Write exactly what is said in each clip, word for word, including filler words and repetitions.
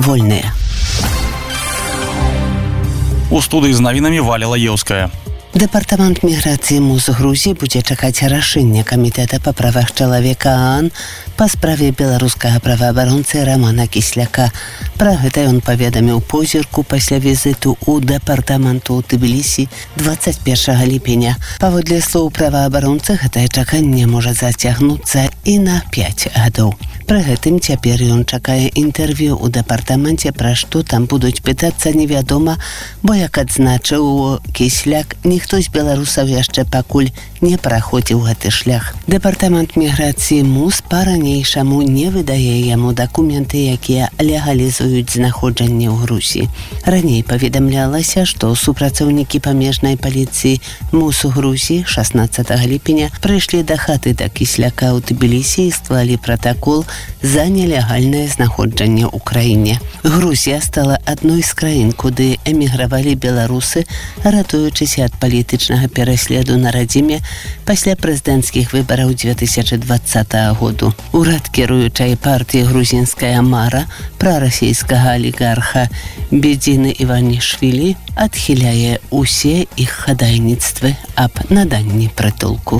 вольныя. У студыі з навінамі Валя Лаеўская. Дэпартамент міграцыі МУЗ Грузіі будзе чакаць рашэння камітэта па правах чалавека ААН па справе беларускага праваабаронцы Рамана Кісляка. Пра гэта ён паведаміў позірку пасля візіту ў дэпартаменту ў Тбілісі дваццаць першага ліпеня. Паводле слоў праваабаронцы, гэтае чаканне можа зацягнуцца і на пяць гадоў. Пры гэтым цяпер ён чакае інтэрв'ю ў дэпартаменце, пра што там будуць пытацца невядома, бо, як адзначыў Кісляк, ніхто з беларусаў яшчэ пакуль не праходзіў гэты шлях. Дэпартамент міграцыі МУЗ па-ранейшаму не выдае яму дакументы, якія легалізуюць знаходжанне ў Грузіі. Раней паведамлялася, што супрацоўнікі памежнай паліцыі МУЗ у Грузіі шаснаццатага ліпеня прыйшлі да хаты да Кісляка ў Тбілісі і склалі пратакол за нелегальнае знаходжанне ў краіне. Грузія стала адной з краін, куды эмігравалі беларусы, ратуючыся ад палітычнага пераследу на радзіме пасля прэзідэнцкіх выбараў дзве тысячы дваццатага году. Урад кіруючай партыі грузінская Мара, прарасійскага алігарха Бедзіны Іванішвілі, адхіляе ўсе іх хадайніцтвы аб наданні прытулку.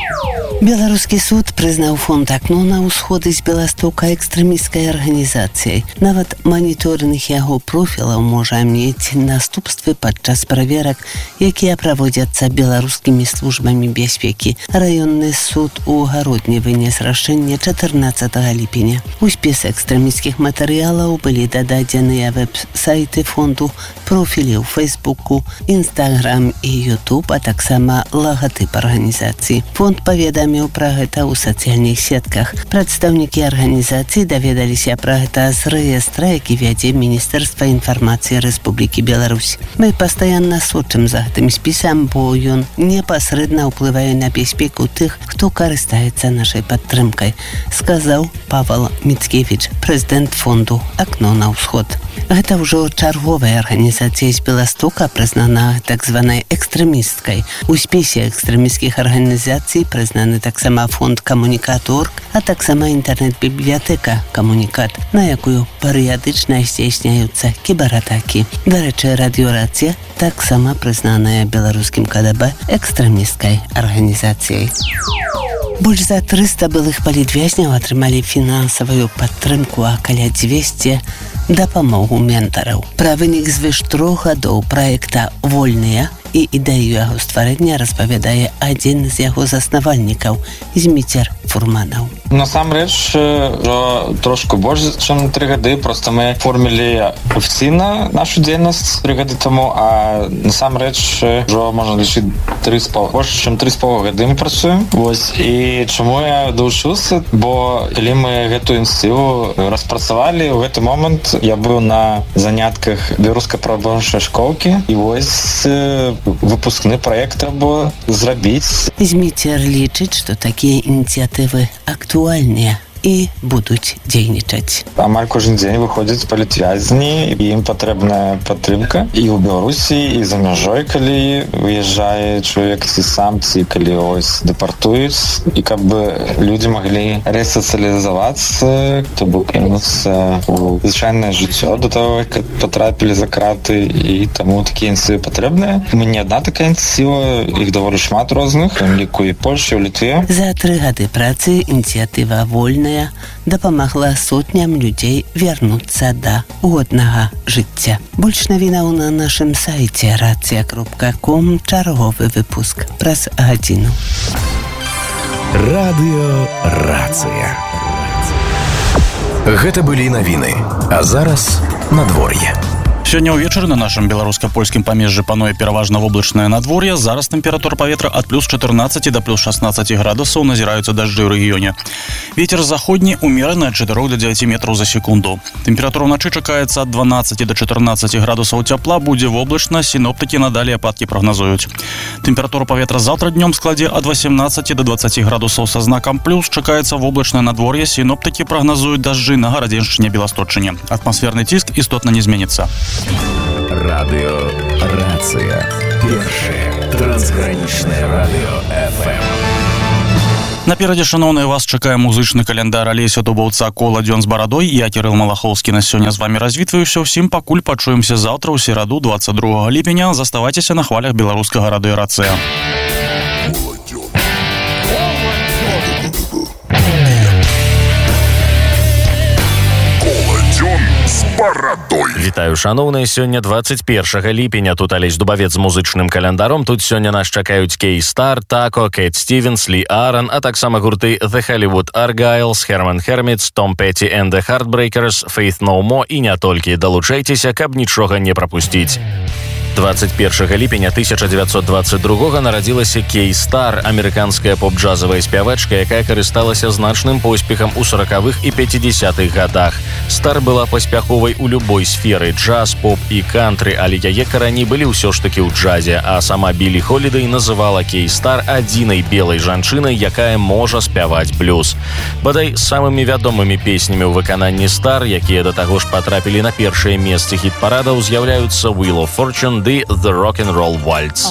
Беларускі суд прызнаў фонд «Акно» на ўсходы з Беластока экстрэмісцкай арганізацыяй. Нават маніторынг яго профілаў можа мець наступствы падчас праверак, якія праводзяцца беларускімі службамі бяспекі. Раённы суд у Гародні вынес рашэнне чатырнаццатага ліпеня. У спіс экстрэмісцкіх матэрыялаў былі дададзеныя вэб-сайты фонду, профілі ў Фейсбуку, Інстаграм і Ютуб, а таксама лагатып арганізацыі. Фонд паведаміў пра гэта ў сацыяльных сетках. Прадстаўнікі арганізацыі даведаліся пра гэта з рэестра, які вядзе Міністэрства інфармацыі Рэспублікі Беларусь. Мы пастаянна сочым за гэтым спісам, бо ён непасрэдна ўплывае на бяспеку тых, хто карыстаецца нашай падтрымкай, сказаў Павел Міцкевіч, прэзідэнт фонду «Акно на ўсход». Гэта ўжо чарговая арганізацыя з Беластока, прызнана так званай экстрэмісткай. У спісе экстрэмісцкіх арганізацый прызнаны таксама фонд «Камунікат точка орг», а таксама інтэрнэт-бібліятэка «Камунікат», на якую перыядычна здзяйсняюцца кібератакі. Дарэчы, радыёрацыя таксама прызнаная беларускім КДБ экстрэмісцкай арганізацыяй. Больш за трыста былых палітвязняў атрымалі фінансавую падтрымку, а каля дзвесце дапамогу ментараў. Пра вынік звыш трох гадоў праекта «Вольныя» і ідэю яго стварэння распавядае адзін з яго заснавальнікаў Зміцер Фурманаў. Насамрэч, трошку больш, чым тры гады. Проста мы формілі афіцыйна нашу дзейнасць тры гады таму, а насамрэч ўжо можна лічыць тры з пол, больш, чым тры з пол гады мы працуем. Вось, і чаму я далучыўся? Бо калі мы гэтую ініцыятыву распрацавалі, у гэты момант я быў на занятках беларускай праваабарончай школкі, і вось выпускны праект трэба зрабіць. Зміцер лічыць, што такія ініцыятывы актуальныя і будуць дзейнічаць. Амаль кожен дзень выходзяць палітвязні, і ім патрэбная падтрымка і ў Беларусі, і за мяжой, калі выязджае чалавек, ці сам, ці калі ось дэпартуюць, і каб бы людзі маглі рэсацыялізавацца, то бок вернуцца ў звычайнае жыццё да таго, як патрапілі за краты, і таму такія ініцыятывы патрэбныя. Мы не адна такая ініцыятыва, іх даволі шмат розных, у ліку і Польшчы, у Літве. За тры гады працы ініцыятыва «Вольная» дапамагла сотням людзей вярнуцца да годнага жыцця. Больш навінаў на нашым сайце рацыя кропка ком, чарговы выпуск праз гадзіну. Радыё «Рацыя». Гэта былі навіны, а зараз надвор'е. Сёння ўвечары на нашым беларуска-польскім памежжы пануе пераважна воблачнае надвор'е. Зараз тэмпература паветра ад плюс чатырнаццаці да плюс шаснаццаці градусаў, назіраюцца дажджы ў рэгіёне. Вецер заходні умераны ад чатырох да дзевяці метраў за секунду. Тэмпература ўначы чакаецца ад дванаццаці да чатырнаццаці градусаў цяпла, будзе воблачна, сіноптыкі надалей ападкі прагназуюць. Тэмпература паветра заўтра днём складзе ад васемнаццаці да дваццаці градусаў са знакам плюс, чакаецца воблачнае надвор'е, сіноптыкі прагназуюць дажджы на Гарадзеншчыне, Беласточчыне. Атмасферны ціск істотна не зменіцца. Радыё «Рацыя». Першае трансгранічнае радыё эф эм. Наперадзе, шановныя, вас чакае музычны каляндар Алеся Дубаўца «Кола дзён з барадой». Я, Кірыл Малахоўскі, на сёння з вами развітваюся. Усім пакуль пачуемся заўтра ў сераду двадцать другога ліпеня. Заставайцеся на хвалях беларускага радыё «Рацыя». Вітаю, шановныя, сёння двадцать першага ліпеня. Тут Алесь Дубавец з музычным календаром. Тут сёння нас чакаюць Кей-Стар, Тако, Кэт Стивенс, Ли Аарон, а таксама гурты The Hollywood Argyles, Herman Hermits, Tom Petty and the Heartbreakers, Faith No More і не толькі. Далучайцеся, каб нічога не прапусціць. двадцать першага ліпеня тысяча девятьсот двадцать другога нарадзілася Кей-Стар, амерыканская поп-джазавая спявачка, якая карысталася значным поспехам у сорокавых і пяцідзясятых гадах. Стар была паспяховай у любой сферы: джаз, поп і кантры, але яе карані былі ўсё ж такі ў джазе, а сама Білі Холідэй называла Кей-Стар адзінай белай жанчынай, якая можа спяваць блюз. Бадай, самымі вядомымі песнямі ў выкананні Стар, якія да таго ж патрапілі на першае месцы хіт-парадаў, з'яўляюцца Wheel of Fortune ды The Rock and Roll Waltz.